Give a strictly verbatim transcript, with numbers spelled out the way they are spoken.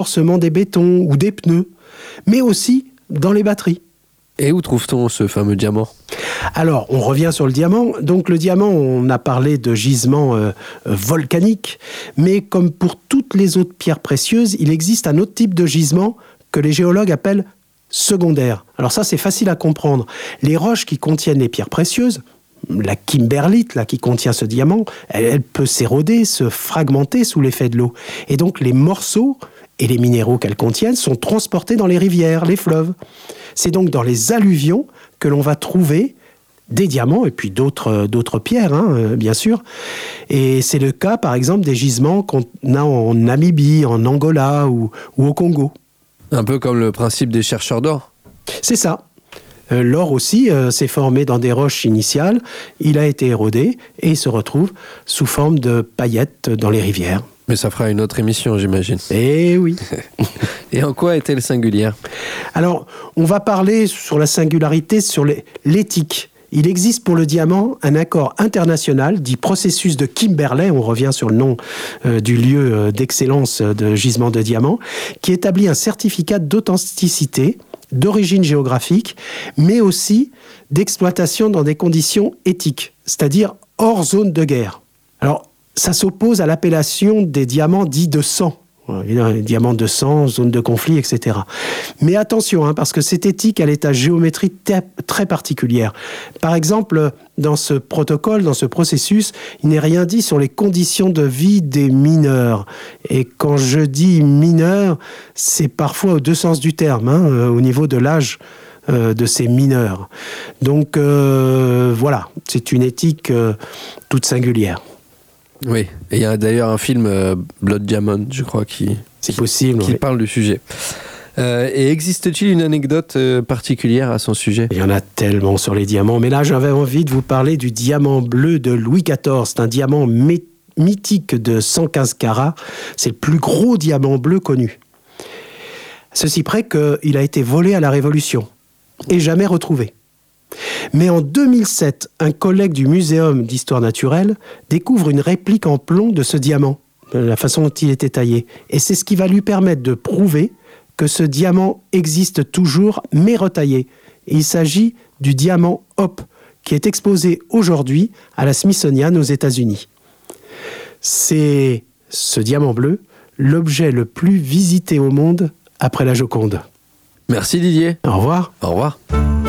renforcement des bétons ou des pneus, mais aussi dans les batteries. Et où trouve-t-on ce fameux diamant ? Alors, on revient sur le diamant. Donc, le diamant, on a parlé de gisement euh, volcanique, mais comme pour toutes les autres pierres précieuses, il existe un autre type de gisement que les géologues appellent secondaire. Alors ça, c'est facile à comprendre. Les roches qui contiennent les pierres précieuses, la kimberlite là, qui contient ce diamant, elle, elle peut s'éroder, se fragmenter sous l'effet de l'eau. Et donc, les morceaux et les minéraux qu'elles contiennent sont transportés dans les rivières, les fleuves. C'est donc dans les alluvions que l'on va trouver des diamants et puis d'autres, d'autres pierres, hein, bien sûr. Et c'est le cas, par exemple, des gisements qu'on a en Namibie, en Angola ou, ou au Congo. Un peu comme le principe des chercheurs d'or. C'est ça. Euh, l'or aussi euh, s'est formé dans des roches initiales, il a été érodé et il se retrouve sous forme de paillettes dans les rivières. Mais ça fera une autre émission, j'imagine. Eh oui. Et en quoi est-elle singulière ? Alors, on va parler sur la singularité, sur les, l'éthique. Il existe pour le diamant un accord international dit processus de Kimberley, on revient sur le nom euh, du lieu euh, d'excellence de gisement de diamant, qui établit un certificat d'authenticité, d'origine géographique, mais aussi d'exploitation dans des conditions éthiques, c'est-à-dire hors zone de guerre. Alors, ça s'oppose à l'appellation des diamants dits de sang. Les diamants de sang, zone de conflit, et cetera. Mais attention, hein, parce que cette éthique, elle est à géométrie t- très particulière. Par exemple, dans ce protocole, dans ce processus, il n'est rien dit sur les conditions de vie des mineurs. Et quand je dis mineurs, c'est parfois aux deux sens du terme, hein, euh, au niveau de l'âge euh, de ces mineurs. Donc euh, voilà, c'est une éthique euh, toute singulière. Oui, et il y a d'ailleurs un film, euh, Blood Diamond, je crois, qui, C'est possible, qui oui. parle du sujet. Euh, et existe-t-il une anecdote euh, particulière à son sujet ? Il y en a tellement sur les diamants, mais là j'avais envie de vous parler du diamant bleu de Louis quatorze. C'est un diamant mé- mythique de cent quinze carats. C'est le plus gros diamant bleu connu. Ceci près qu'il a été volé à la Révolution et jamais retrouvé. Mais en deux mille sept, un collègue du Muséum d'histoire naturelle découvre une réplique en plomb de ce diamant, de la façon dont il était taillé. Et c'est ce qui va lui permettre de prouver que ce diamant existe toujours, mais retaillé. Et il s'agit du diamant Hope, qui est exposé aujourd'hui à la Smithsonian aux États-Unis. C'est ce diamant bleu, l'objet le plus visité au monde après la Joconde. Merci Didier. Au revoir. Au revoir.